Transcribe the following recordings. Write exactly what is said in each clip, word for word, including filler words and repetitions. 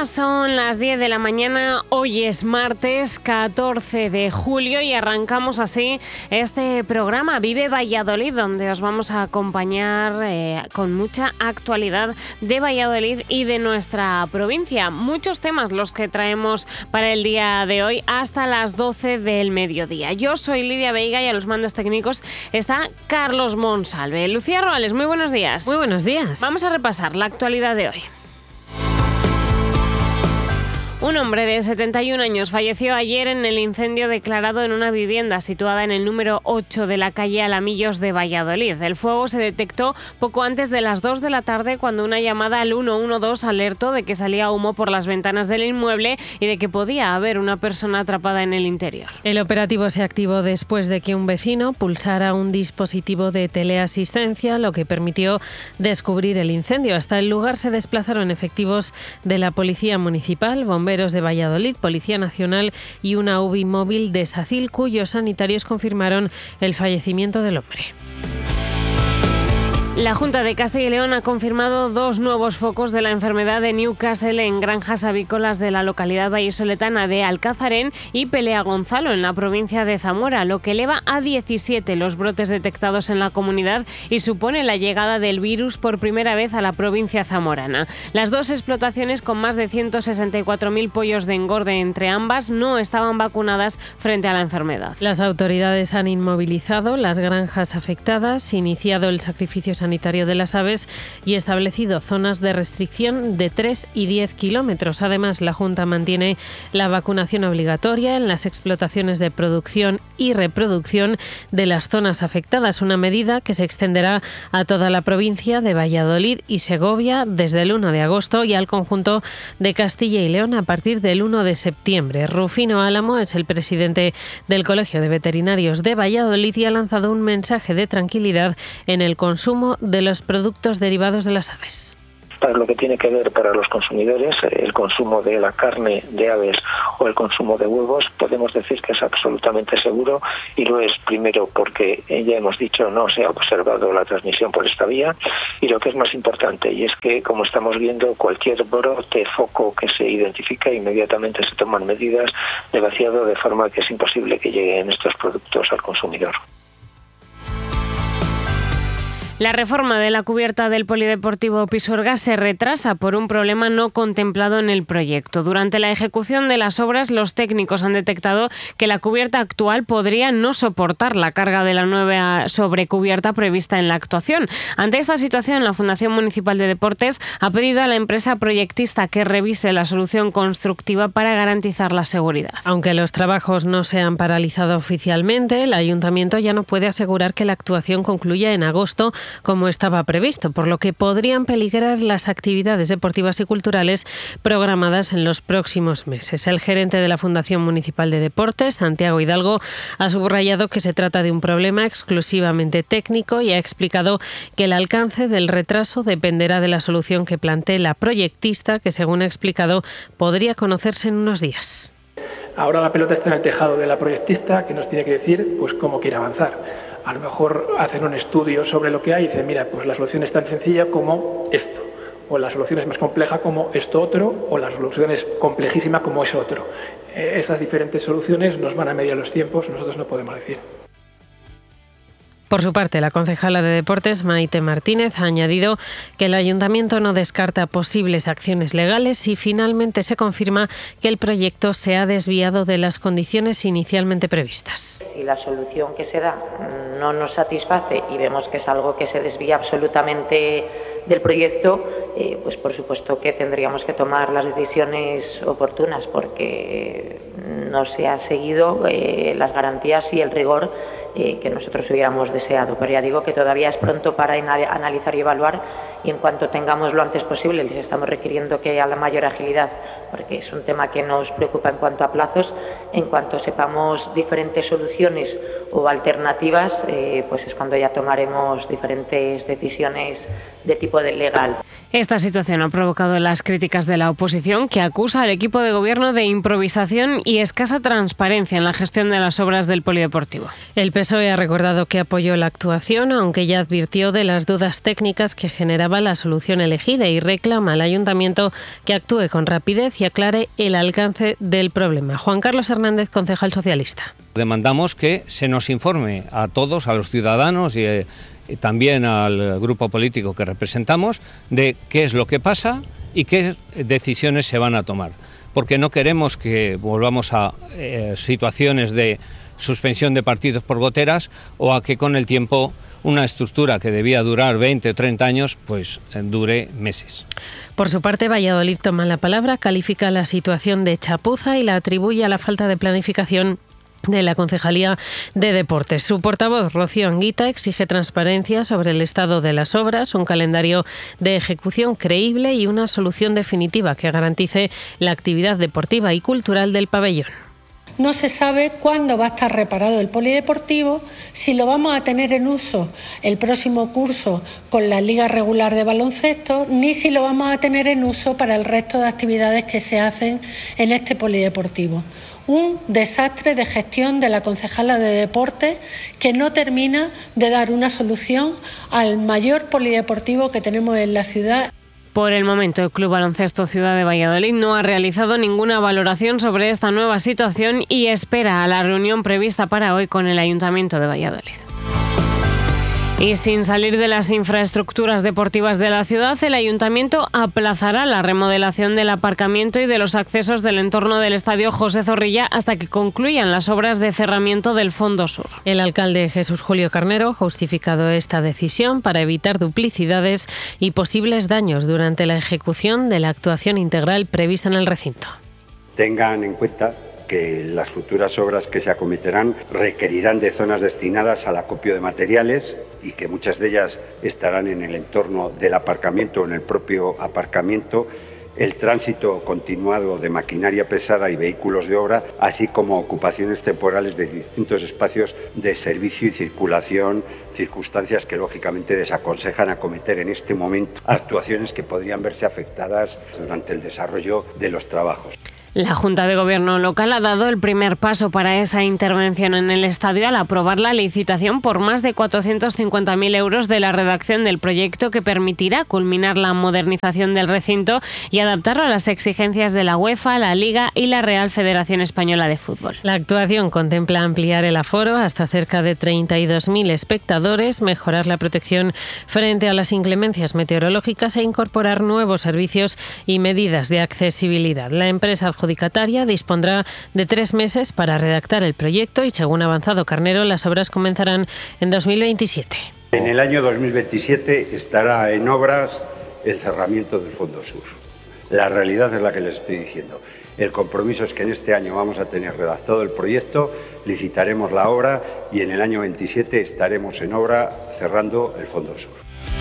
hora son las diez de la mañana, hoy es martes catorce de julio y arrancamos así este programa Vive Valladolid, donde os vamos a acompañar eh, con mucha actualidad de Valladolid y de nuestra provincia. Muchos temas los que traemos para el día de hoy hasta las doce del mediodía. Yo soy Lidia Veiga y a los mandos técnicos está Carlos Monsalve. Lucía Roales, muy buenos días. Muy buenos días. Vamos a repasar la actualidad de hoy. Un hombre de setenta y un años falleció ayer en el incendio declarado en una vivienda situada en el número ocho de la calle Alamillos de Valladolid. El fuego se detectó poco antes de las dos de la tarde cuando una llamada al uno uno dos alertó de que salía humo por las ventanas del inmueble y de que podía haber una persona atrapada en el interior. El operativo se activó después de que un vecino pulsara un dispositivo de teleasistencia, lo que permitió descubrir el incendio. Hasta el lugar se desplazaron efectivos de la Policía Municipal, bomberos de Valladolid, Policía Nacional y una U B I móvil de SACIL, cuyos sanitarios confirmaron el fallecimiento del hombre. La Junta de Castilla y León ha confirmado dos nuevos focos de la enfermedad de Newcastle en granjas avícolas de la localidad vallisoletana de Alcazarén y Pelea Gonzalo, en la provincia de Zamora, lo que eleva a diecisiete los brotes detectados en la comunidad y supone la llegada del virus por primera vez a la provincia zamorana. Las dos explotaciones, con más de ciento sesenta y cuatro mil pollos de engorde entre ambas, no estaban vacunadas frente a la enfermedad. Las autoridades han inmovilizado las granjas afectadas, iniciado el sacrificio sanitario de las aves y establecido zonas de restricción de tres y diez kilómetros. Además, la Junta mantiene la vacunación obligatoria en las explotaciones de producción y reproducción de las zonas afectadas, una medida que se extenderá a toda la provincia de Valladolid y Segovia desde el uno de agosto y al conjunto de Castilla y León a partir del uno de septiembre. Rufino Álamo es el presidente del Colegio de Veterinarios de Valladolid y ha lanzado un mensaje de tranquilidad en el consumo de los productos derivados de las aves. Para lo que tiene que ver para los consumidores, el consumo de la carne de aves o el consumo de huevos, podemos decir que es absolutamente seguro, y lo es primero porque, ya hemos dicho, no se ha observado la transmisión por esta vía, y lo que es más importante, y es que, como estamos viendo, cualquier brote, foco que se identifica, inmediatamente se toman medidas de vaciado, de forma que es imposible que lleguen estos productos al consumidor. La reforma de la cubierta del Polideportivo Pisuerga se retrasa por un problema no contemplado en el proyecto. Durante la ejecución de las obras, los técnicos han detectado que la cubierta actual podría no soportar la carga de la nueva sobrecubierta prevista en la actuación. Ante esta situación, la Fundación Municipal de Deportes ha pedido a la empresa proyectista que revise la solución constructiva para garantizar la seguridad. Aunque los trabajos no se han paralizado oficialmente, el Ayuntamiento ya no puede asegurar que la actuación concluya en agosto como estaba previsto, por lo que podrían peligrar las actividades deportivas y culturales programadas en los próximos meses. El gerente de la Fundación Municipal de Deportes, Santiago Hidalgo, ha subrayado que se trata de un problema exclusivamente técnico y ha explicado que el alcance del retraso dependerá de la solución que plantee la proyectista, que, según ha explicado, podría conocerse en unos días. Ahora la pelota está en el tejado de la proyectista, que nos tiene que decir pues cómo quiere avanzar. A lo mejor hacen un estudio sobre lo que hay y dicen, mira, pues la solución es tan sencilla como esto, o la solución es más compleja como esto otro, o la solución es complejísima como eso otro. Eh, esas diferentes soluciones nos van a medir los tiempos, nosotros no podemos decir. Por su parte, la concejala de Deportes, Maite Martínez, ha añadido que el Ayuntamiento no descarta posibles acciones legales si finalmente se confirma que el proyecto se ha desviado de las condiciones inicialmente previstas. Si la solución que se da no nos satisface y vemos que es algo que se desvía absolutamente del proyecto, eh, pues por supuesto que tendríamos que tomar las decisiones oportunas, porque no se ha seguido eh, las garantías y el rigor eh, que nosotros hubiéramos deseado. Pero ya digo que todavía es pronto para analizar y evaluar, y en cuanto tengamos lo antes posible, les estamos requiriendo que haya la mayor agilidad, porque es un tema que nos preocupa en cuanto a plazos. En cuanto sepamos diferentes soluciones o alternativas, eh, pues es cuando ya tomaremos diferentes decisiones de tipo de legal. Esta situación ha provocado las críticas de la oposición, que acusa al equipo de gobierno de improvisación y escasa transparencia en la gestión de las obras del polideportivo. El P S O E ha recordado que apoyó la actuación, aunque ya advirtió de las dudas técnicas que generaba rechazaba la solución elegida y reclama al Ayuntamiento que actúe con rapidez y aclare el alcance del problema. Juan Carlos Hernández, concejal socialista. Demandamos que se nos informe a todos, a los ciudadanos y, eh, y también al grupo político que representamos, de qué es lo que pasa y qué decisiones se van a tomar. Porque no queremos que volvamos a eh, situaciones de suspensión de partidos por goteras o a que con el tiempo una estructura que debía durar veinte o treinta años, pues dure meses. Por su parte, Valladolid toma la palabra, califica la situación de chapuza y la atribuye a la falta de planificación de la Concejalía de Deportes. Su portavoz, Rocío Anguita, exige transparencia sobre el estado de las obras, un calendario de ejecución creíble y una solución definitiva que garantice la actividad deportiva y cultural del pabellón. No se sabe cuándo va a estar reparado el polideportivo, si lo vamos a tener en uso el próximo curso con la Liga Regular de Baloncesto, ni si lo vamos a tener en uso para el resto de actividades que se hacen en este polideportivo. Un desastre de gestión de la concejala de Deportes que no termina de dar una solución al mayor polideportivo que tenemos en la ciudad. Por el momento, el Club Baloncesto Ciudad de Valladolid no ha realizado ninguna valoración sobre esta nueva situación y espera a la reunión prevista para hoy con el Ayuntamiento de Valladolid. Y sin salir de las infraestructuras deportivas de la ciudad, el Ayuntamiento aplazará la remodelación del aparcamiento y de los accesos del entorno del Estadio José Zorrilla hasta que concluyan las obras de cerramiento del Fondo Sur. El alcalde Jesús Julio Carnero ha justificado esta decisión para evitar duplicidades y posibles daños durante la ejecución de la actuación integral prevista en el recinto. Tengan en cuenta que las futuras obras que se acometerán requerirán de zonas destinadas al acopio de materiales y que muchas de ellas estarán en el entorno del aparcamiento o en el propio aparcamiento, el tránsito continuado de maquinaria pesada y vehículos de obra, así como ocupaciones temporales de distintos espacios de servicio y circulación, circunstancias que lógicamente desaconsejan acometer en este momento actuaciones que podrían verse afectadas durante el desarrollo de los trabajos. La Junta de Gobierno local ha dado el primer paso para esa intervención en el estadio al aprobar la licitación por más de cuatrocientos cincuenta mil euros de la redacción del proyecto que permitirá culminar la modernización del recinto y adaptarlo a las exigencias de la UEFA, la Liga y la Real Federación Española de Fútbol. La actuación contempla ampliar el aforo hasta cerca de treinta y dos mil espectadores, mejorar la protección frente a las inclemencias meteorológicas e incorporar nuevos servicios y medidas de accesibilidad. La empresa adjudicataria dispondrá de tres meses para redactar el proyecto y, según ha avanzado Carnero, las obras comenzarán en dos mil veintisiete. En el año dos mil veintisiete estará en obras el cerramiento del Fondo Sur. La realidad es la que les estoy diciendo. El compromiso es que en este año vamos a tener redactado el proyecto, licitaremos la obra y en el año veintisiete estaremos en obra cerrando el Fondo Sur.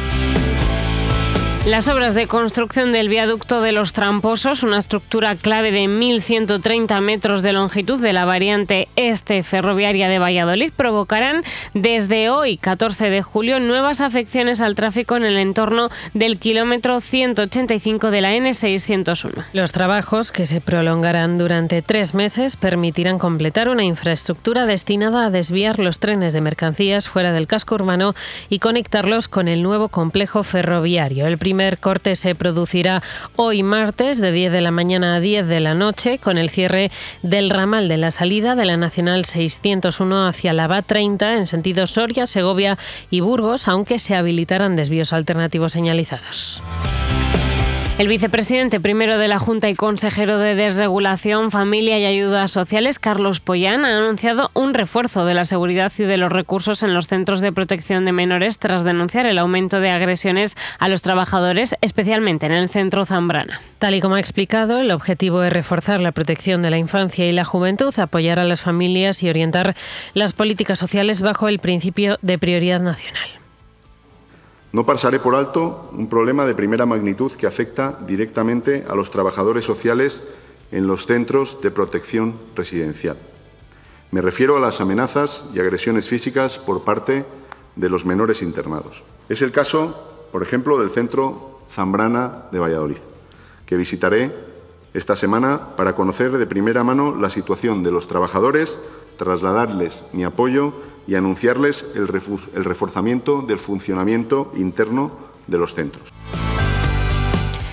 Las obras de construcción del viaducto de los Tramposos, una estructura clave de mil ciento treinta metros de longitud de la variante este ferroviaria de Valladolid, provocarán desde hoy, catorce de julio, nuevas afecciones al tráfico en el entorno del kilómetro ciento ochenta y cinco de la ene seiscientos uno. Los trabajos, que se prolongarán durante tres meses, permitirán completar una infraestructura destinada a desviar los trenes de mercancías fuera del casco urbano y conectarlos con el nuevo complejo ferroviario. El El primer corte se producirá hoy martes de diez de la mañana a diez de la noche con el cierre del ramal de la salida de la Nacional seiscientos uno hacia la A B treinta en sentido Soria, Segovia y Burgos, aunque se habilitarán desvíos alternativos señalizados. El vicepresidente primero de la Junta y consejero de Desregulación, Familia y Ayudas Sociales, Carlos Pollán, ha anunciado un refuerzo de la seguridad y de los recursos en los centros de protección de menores tras denunciar el aumento de agresiones a los trabajadores, especialmente en el centro Zambrana. Tal y como ha explicado, el objetivo es reforzar la protección de la infancia y la juventud, apoyar a las familias y orientar las políticas sociales bajo el principio de prioridad nacional. No pasaré por alto un problema de primera magnitud que afecta directamente a los trabajadores sociales en los centros de protección residencial. Me refiero a las amenazas y agresiones físicas por parte de los menores internados. Es el caso, por ejemplo, del centro Zambrana de Valladolid, que visitaré esta semana para conocer de primera mano la situación de los trabajadores, trasladarles mi apoyo y anunciarles el reforzamiento del funcionamiento interno de los centros.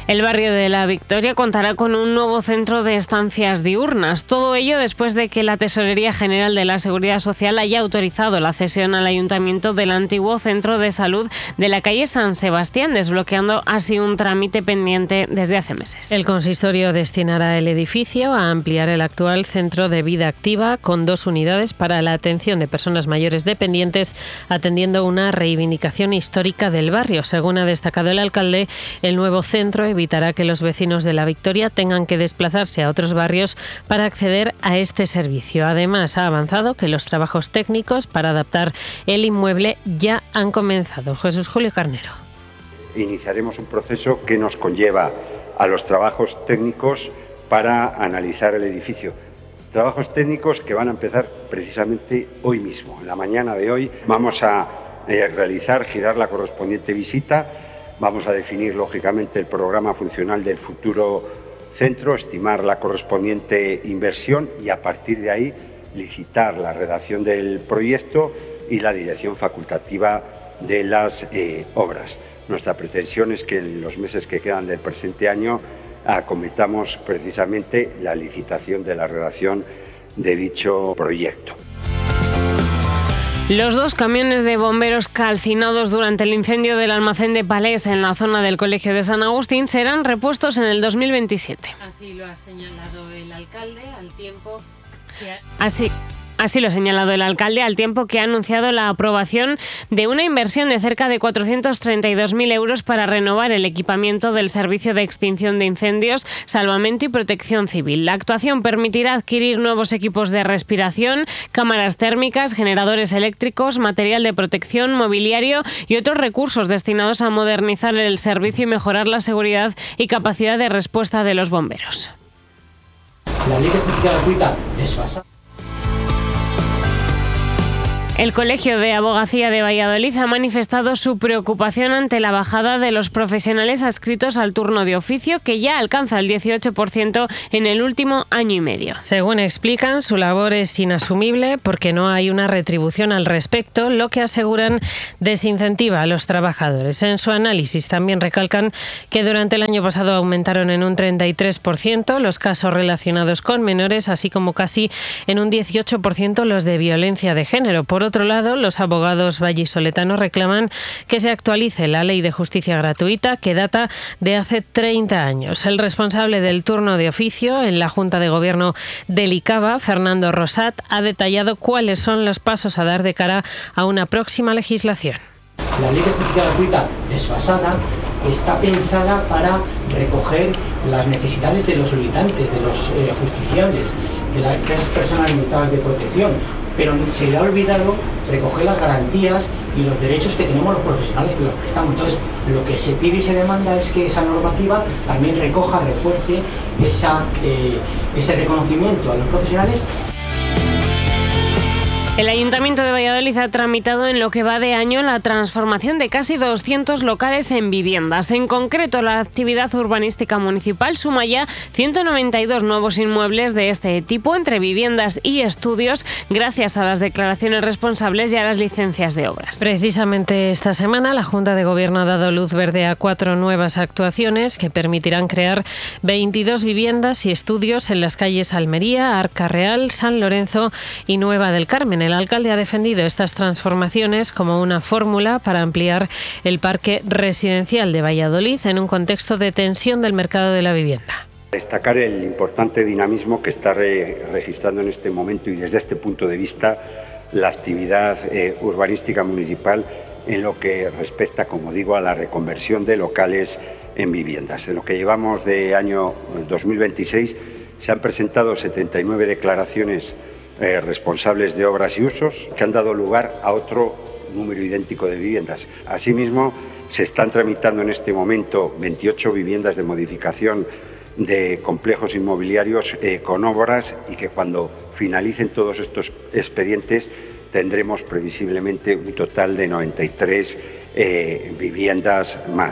El barrio de La Victoria contará con un nuevo centro de estancias diurnas. Todo ello después de que la Tesorería General de la Seguridad Social haya autorizado la cesión al Ayuntamiento del antiguo centro de salud de la calle San Sebastián, desbloqueando así un trámite pendiente desde hace meses. El consistorio destinará el edificio a ampliar el actual centro de vida activa con dos unidades para la atención de personas mayores dependientes, atendiendo una reivindicación histórica del barrio. Según ha destacado el alcalde, el nuevo centro evitará que los vecinos de La Victoria tengan que desplazarse a otros barrios para acceder a este servicio. Además, ha avanzado que los trabajos técnicos para adaptar el inmueble ya han comenzado. Jesús Julio Carnero. Iniciaremos un proceso que nos conlleva a los trabajos técnicos para analizar el edificio. Trabajos técnicos que van a empezar precisamente hoy mismo. En la mañana de hoy vamos a eh, realizar, girar la correspondiente visita. Vamos a definir, lógicamente, el programa funcional del futuro centro, estimar la correspondiente inversión y, a partir de ahí, licitar la redacción del proyecto y la dirección facultativa de las eh, obras. Nuestra pretensión es que en los meses que quedan del presente año acometamos precisamente la licitación de la redacción de dicho proyecto. Los dos camiones de bomberos calcinados durante el incendio del almacén de Palés en la zona del Colegio de San Agustín serán repuestos en el dos mil veintisiete. Así lo ha señalado el alcalde al tiempo que ha... Así... Así lo ha señalado el alcalde al tiempo que ha anunciado la aprobación de una inversión de cerca de cuatrocientos treinta y dos mil euros para renovar el equipamiento del Servicio de Extinción de Incendios, Salvamento y Protección Civil. La actuación permitirá adquirir nuevos equipos de respiración, cámaras térmicas, generadores eléctricos, material de protección, mobiliario y otros recursos destinados a modernizar el servicio y mejorar la seguridad y capacidad de respuesta de los bomberos. La ley de justicia gratuita desfasa. El Colegio de Abogacía de Valladolid ha manifestado su preocupación ante la bajada de los profesionales adscritos al turno de oficio, que ya alcanza el dieciocho por ciento en el último año y medio. Según explican, su labor es inasumible porque no hay una retribución al respecto, lo que aseguran desincentiva a los trabajadores. En su análisis también recalcan que durante el año pasado aumentaron en un treinta y tres por ciento los casos relacionados con menores, así como casi en un dieciocho por ciento los de violencia de género. Por otro lado, los abogados vallisoletanos reclaman que se actualice la Ley de Justicia Gratuita, que data de hace treinta años. El responsable del turno de oficio en la Junta de Gobierno del ICABA, Fernando Rosat, ha detallado cuáles son los pasos a dar de cara a una próxima legislación. La Ley de Justicia Gratuita desfasada está pensada para recoger las necesidades de los solicitantes, de los eh, justiciables, de las, de las personas limitadas de protección, pero se le ha olvidado recoger las garantías y los derechos que tenemos los profesionales que los prestamos. Entonces, lo que se pide y se demanda es que esa normativa también recoja, refuerce esa, eh, ese reconocimiento a los profesionales. El Ayuntamiento de Valladolid ha tramitado en lo que va de año la transformación de casi doscientos locales en viviendas. En concreto, la actividad urbanística municipal suma ya ciento noventa y dos nuevos inmuebles de este tipo entre viviendas y estudios, gracias a las declaraciones responsables y a las licencias de obras. Precisamente esta semana la Junta de Gobierno ha dado luz verde a cuatro nuevas actuaciones que permitirán crear veintidós viviendas y estudios en las calles Almería, Arca Real, San Lorenzo y Nueva del Carmen. El alcalde ha defendido estas transformaciones como una fórmula para ampliar el parque residencial de Valladolid en un contexto de tensión del mercado de la vivienda. Destacar el importante dinamismo que está re registrando en este momento y desde este punto de vista la actividad eh, urbanística municipal en lo que respecta, como digo, a la reconversión de locales en viviendas. En lo que llevamos de año dos mil veintiséis se han presentado setenta y nueve declaraciones Eh, responsables de obras y usos que han dado lugar a otro número idéntico de viviendas. Asimismo, se están tramitando en este momento veintiocho viviendas de modificación de complejos inmobiliarios eh, con obras y que cuando finalicen todos estos expedientes tendremos previsiblemente un total de noventa y tres eh, viviendas más.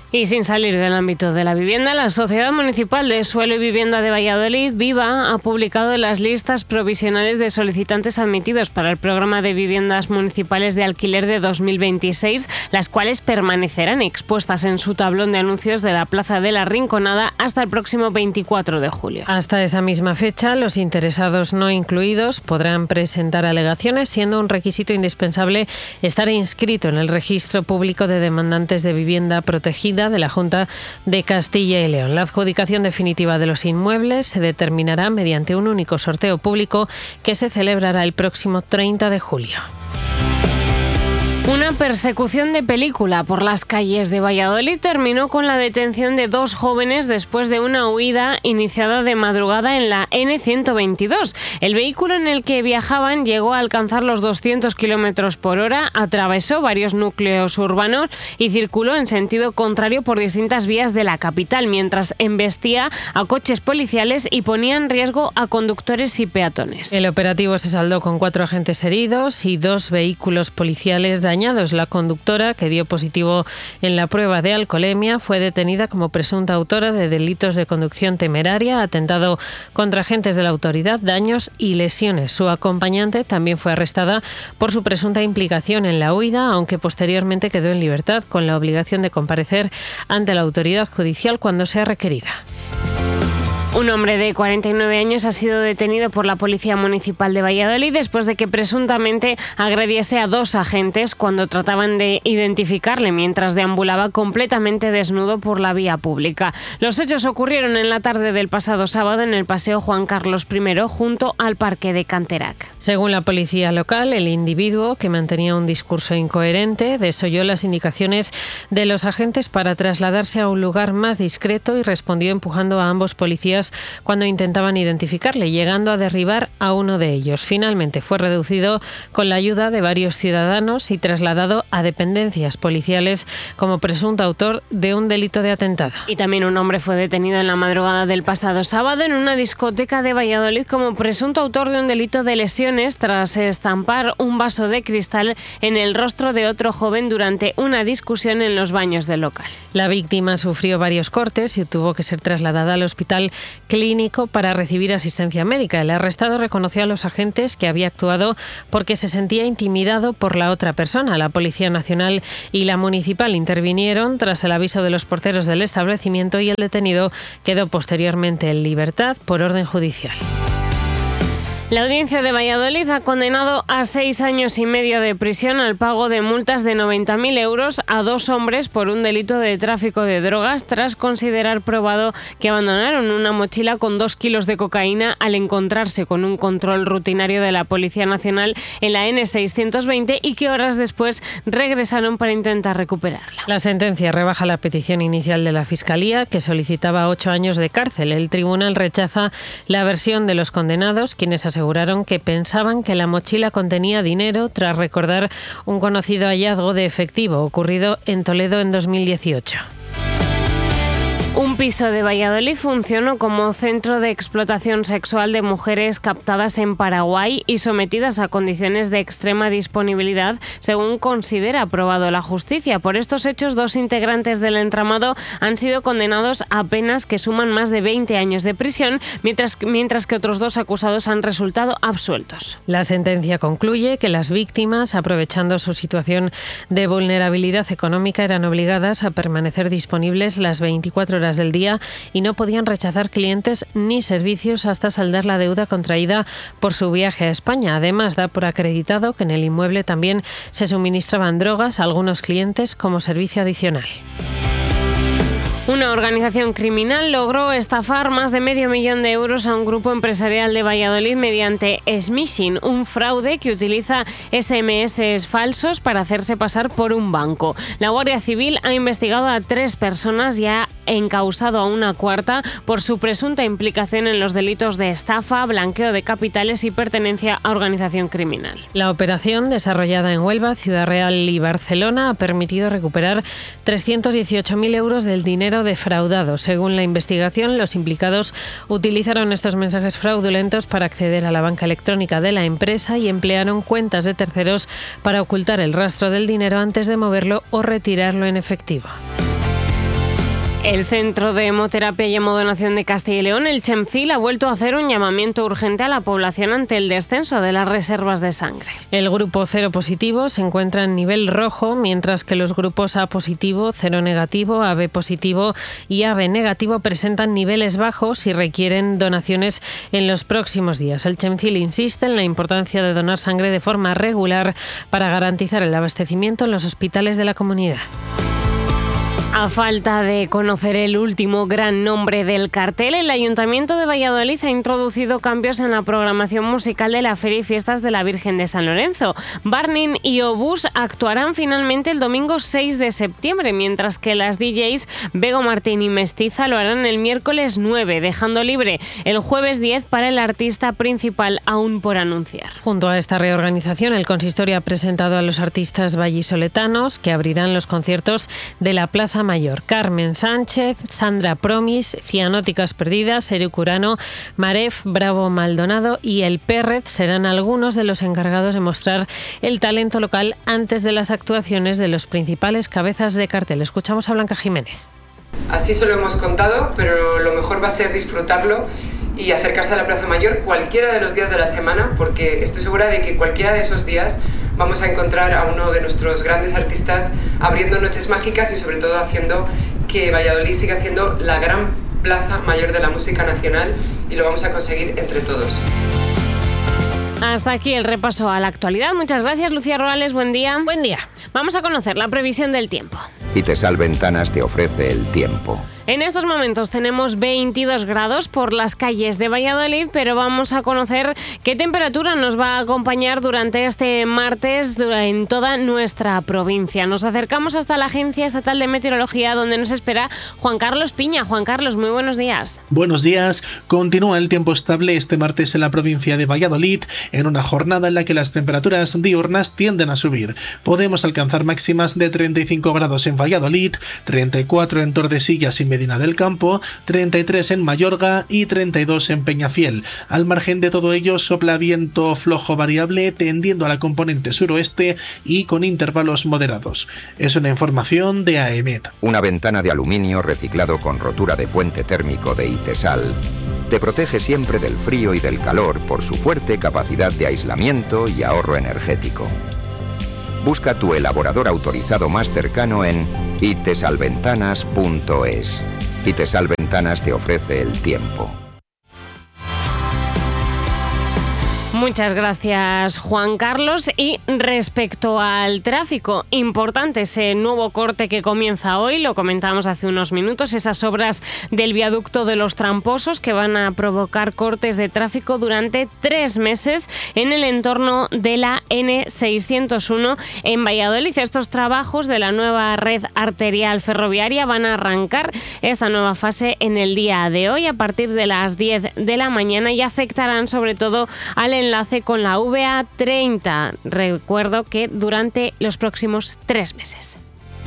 Y sin salir del ámbito de la vivienda, la Sociedad Municipal de Suelo y Vivienda de Valladolid, Viva, ha publicado las listas provisionales de solicitantes admitidos para el programa de viviendas municipales de alquiler de dos mil veintiséis, las cuales permanecerán expuestas en su tablón de anuncios de la Plaza de la Rinconada hasta el próximo veinticuatro de julio. Hasta esa misma fecha, los interesados no incluidos podrán presentar alegaciones, siendo un requisito indispensable estar inscrito en el Registro Público de Demandantes de Vivienda Protegida de la Junta de Castilla y León. La adjudicación definitiva de los inmuebles se determinará mediante un único sorteo público que se celebrará el próximo treinta de julio. Una persecución de película por las calles de Valladolid terminó con la detención de dos jóvenes después de una huida iniciada de madrugada en la ene ciento veintidós. El vehículo en el que viajaban llegó a alcanzar los doscientos kilómetros por hora, atravesó varios núcleos urbanos y circuló en sentido contrario por distintas vías de la capital, mientras embestía a coches policiales y ponía en riesgo a conductores y peatones. El operativo se saldó con cuatro agentes heridos y dos vehículos policiales dañados. La conductora, que dio positivo en la prueba de alcoholemia, fue detenida como presunta autora de delitos de conducción temeraria, atentado contra agentes de la autoridad, daños y lesiones. Su acompañante también fue arrestada por su presunta implicación en la huida, aunque posteriormente quedó en libertad con la obligación de comparecer ante la autoridad judicial cuando sea requerida. Un hombre de cuarenta y nueve años ha sido detenido por la Policía Municipal de Valladolid después de que presuntamente agrediese a dos agentes cuando trataban de identificarle mientras deambulaba completamente desnudo por la vía pública. Los hechos ocurrieron en la tarde del pasado sábado en el Paseo Juan Carlos primero junto al Parque de Canterac. Según la policía local, el individuo, que mantenía un discurso incoherente, desoyó las indicaciones de los agentes para trasladarse a un lugar más discreto y respondió empujando a ambos policías cuando intentaban identificarle, llegando a derribar a uno de ellos. Finalmente fue reducido con la ayuda de varios ciudadanos y trasladado a dependencias policiales como presunto autor de un delito de atentado. Y también un hombre fue detenido en la madrugada del pasado sábado en una discoteca de Valladolid como presunto autor de un delito de lesiones tras estampar un vaso de cristal en el rostro de otro joven durante una discusión en los baños del local. La víctima sufrió varios cortes y tuvo que ser trasladada al hospital clínico para recibir asistencia médica. El arrestado reconoció a los agentes que había actuado porque se sentía intimidado por la otra persona. La Policía Nacional y la Municipal intervinieron tras el aviso de los porteros del establecimiento y el detenido quedó posteriormente en libertad por orden judicial. La Audiencia de Valladolid ha condenado a seis años y medio de prisión al pago de multas de noventa mil euros a dos hombres por un delito de tráfico de drogas tras considerar probado que abandonaron una mochila con dos kilos de cocaína al encontrarse con un control rutinario de la Policía Nacional en la ene seiscientos veinte y que horas después regresaron para intentar recuperarla. La sentencia rebaja la petición inicial de la Fiscalía, que solicitaba ocho años de cárcel. El tribunal rechaza la versión de los condenados, quienes aseguraron que pensaban que la mochila contenía dinero tras recordar un conocido hallazgo de efectivo ocurrido en Toledo en dos mil dieciocho. Un piso de Valladolid funcionó como centro de explotación sexual de mujeres captadas en Paraguay y sometidas a condiciones de extrema disponibilidad, según considera aprobado la justicia. Por estos hechos, dos integrantes del entramado han sido condenados a penas que suman más de veinte años de prisión, mientras, mientras que otros dos acusados han resultado absueltos. La sentencia concluye que las víctimas, aprovechando su situación de vulnerabilidad económica, eran obligadas a permanecer disponibles las veinticuatro horas del día y no podían rechazar clientes ni servicios hasta saldar la deuda contraída por su viaje a España. Además, da por acreditado que en el inmueble también se suministraban drogas a algunos clientes como servicio adicional. Una organización criminal logró estafar más de medio millón de euros a un grupo empresarial de Valladolid mediante smishing, un fraude que utiliza ese eme ese falsos para hacerse pasar por un banco. La Guardia Civil ha investigado a tres personas y ha encausado a una cuarta por su presunta implicación en los delitos de estafa, blanqueo de capitales y pertenencia a organización criminal. La operación, desarrollada en Huelva, Ciudad Real y Barcelona, ha permitido recuperar trescientos dieciocho mil euros del dinero defraudado. Según la investigación, los implicados utilizaron estos mensajes fraudulentos para acceder a la banca electrónica de la empresa y emplearon cuentas de terceros para ocultar el rastro del dinero antes de moverlo o retirarlo en efectivo. El Centro de Hemoterapia y Hemodonación de Castilla y León, el CHEMCIL, ha vuelto a hacer un llamamiento urgente a la población ante el descenso de las reservas de sangre. El grupo cero positivo se encuentra en nivel rojo, mientras que los grupos A positivo, cero negativo, A B positivo y A B negativo presentan niveles bajos y requieren donaciones en los próximos días. El CHEMCIL insiste en la importancia de donar sangre de forma regular para garantizar el abastecimiento en los hospitales de la comunidad. A falta de conocer el último gran nombre del cartel, el Ayuntamiento de Valladolid ha introducido cambios en la programación musical de la Feria y Fiestas de la Virgen de San Lorenzo. Barnin y Obús actuarán finalmente el domingo seis de septiembre, mientras que las D Js Bego Martín y Mestiza lo harán el miércoles nueve, dejando libre el jueves diez para el artista principal aún por anunciar. Junto a esta reorganización, el consistorio ha presentado a los artistas vallisoletanos que abrirán los conciertos de la Plaza Mayor: Carmen Sánchez, Sandra Promis, Cianóticas Perdidas, Eric Urano, Maref, Bravo Maldonado y El Pérrez serán algunos de los encargados de mostrar el talento local antes de las actuaciones de los principales cabezas de cartel. Escuchamos a Blanca Jiménez. Así se lo hemos contado, pero lo mejor va a ser disfrutarlo y acercarse a la Plaza Mayor cualquiera de los días de la semana, porque estoy segura de que cualquiera de esos días vamos a encontrar a uno de nuestros grandes artistas abriendo noches mágicas y sobre todo haciendo que Valladolid siga siendo la gran plaza mayor de la música nacional, y lo vamos a conseguir entre todos. Hasta aquí el repaso a la actualidad. Muchas gracias, Lucía Roales. Buen día. Buen día. Vamos a conocer la previsión del tiempo. Itesal Ventanas te ofrece el tiempo. En estos momentos tenemos veintidós grados por las calles de Valladolid, pero vamos a conocer qué temperatura nos va a acompañar durante este martes en toda nuestra provincia. Nos acercamos hasta la Agencia Estatal de Meteorología, donde nos espera Juan Carlos Piña. Juan Carlos, muy buenos días. Buenos días. Continúa el tiempo estable este martes en la provincia de Valladolid, en una jornada en la que las temperaturas diurnas tienden a subir. Podemos alcanzar máximas de treinta y cinco grados en Valladolid, treinta y cuatro en Tordesillas y Medina del Campo, treinta y tres en Mayorga y treinta y dos en Peñafiel. Al margen de todo ello, sopla viento flojo variable tendiendo a la componente suroeste y con intervalos moderados. Es una información de A E M E T. Una ventana de aluminio reciclado con rotura de puente térmico de Itesal te protege siempre del frío y del calor por su fuerte capacidad de aislamiento y ahorro energético. Busca tu elaborador autorizado más cercano en itesalventanas punto es. Itesal Ventanas te ofrece el tiempo. Muchas gracias, Juan Carlos. Y respecto al tráfico, importante ese nuevo corte que comienza hoy, lo comentamos hace unos minutos, esas obras del viaducto de los Tramposos que van a provocar cortes de tráfico durante tres meses en el entorno de la ene seiscientos uno en Valladolid. Estos trabajos de la nueva red arterial ferroviaria van a arrancar esta nueva fase en el día de hoy a partir de las diez de la mañana y afectarán sobre todo al enlace con la V A treinta. Recuerdo que durante los próximos tres meses.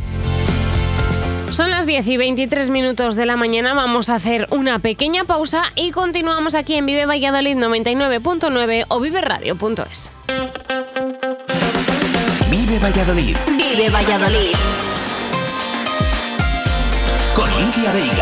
Son las diez y veintitrés minutos de la mañana, vamos a hacer una pequeña pausa y continuamos aquí en Vive Valladolid noventa y nueve punto nueve o vive radio punto es. Vive Valladolid. Vive Valladolid. Con Lidia Veiga.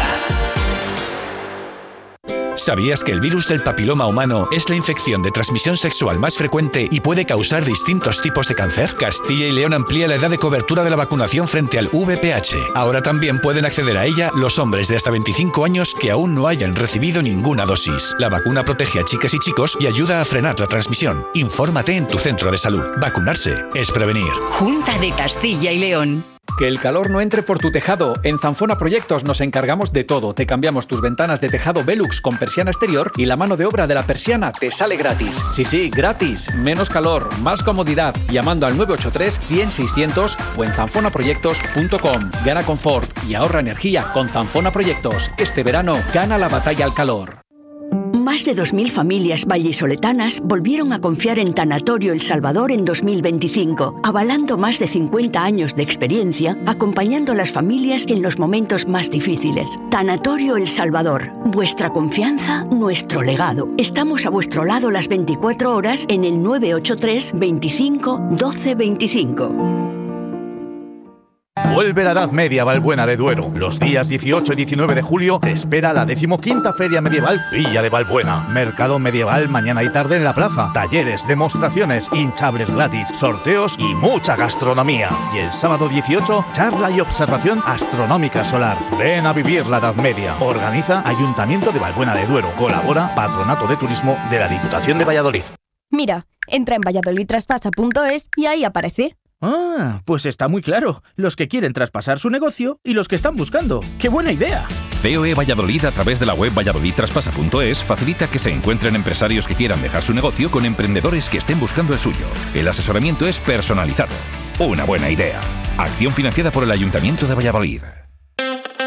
¿Sabías que el virus del papiloma humano es la infección de transmisión sexual más frecuente y puede causar distintos tipos de cáncer? Castilla y León amplía la edad de cobertura de la vacunación frente al V I H. Ahora también pueden acceder a ella los hombres de hasta veinticinco años que aún no hayan recibido ninguna dosis. La vacuna protege a chicas y chicos y ayuda a frenar la transmisión. Infórmate en tu centro de salud. Vacunarse es prevenir. Junta de Castilla y León. Que el calor no entre por tu tejado. En Zanfona Proyectos nos encargamos de todo. Te cambiamos tus ventanas de tejado Velux con persiana exterior y la mano de obra de la persiana te sale gratis. Sí, sí, gratis. Menos calor, más comodidad. Llamando al nueve ocho tres, cien, seiscientos o en zanfona proyectos punto com. Gana confort y ahorra energía con Zanfona Proyectos. Este verano gana la batalla al calor. Más de dos mil familias vallisoletanas volvieron a confiar en Tanatorio El Salvador en dos mil veinticinco, avalando más de cincuenta años de experiencia, acompañando a las familias en los momentos más difíciles. Tanatorio El Salvador, vuestra confianza, nuestro legado. Estamos a vuestro lado las veinticuatro horas en el nueve ocho tres, veinticinco, doce veinticinco. Vuelve la Edad Media Valbuena de Duero. Los días dieciocho y diecinueve de julio te espera la decimoquinta Feria Medieval Villa de Valbuena. Mercado medieval mañana y tarde en la plaza. Talleres, demostraciones, hinchables gratis, sorteos y mucha gastronomía. Y el sábado dieciocho, charla y observación astronómica solar. Ven a vivir la Edad Media. Organiza Ayuntamiento de Valbuena de Duero. Colabora Patronato de Turismo de la Diputación de Valladolid. Mira, entra en valladolid traspasa punto es y ahí aparece. Ah, pues está muy claro. Los que quieren traspasar su negocio y los que están buscando. ¡Qué buena idea! C O E Valladolid, a través de la web valladolid traspasa punto es, facilita que se encuentren empresarios que quieran dejar su negocio con emprendedores que estén buscando el suyo. El asesoramiento es personalizado. Una buena idea. Acción financiada por el Ayuntamiento de Valladolid.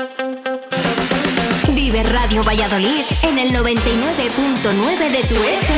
Vive Radio Valladolid en el noventa y nueve punto nueve de tu F M.